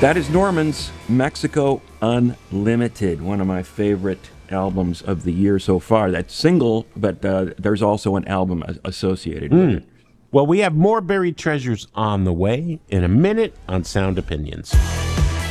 That is Norman's Mexico Unlimited, one of my favorite albums of the year so far. That's single, but there's also an album associated with it. Well, we have more buried treasures on the way in a minute on Sound Opinions.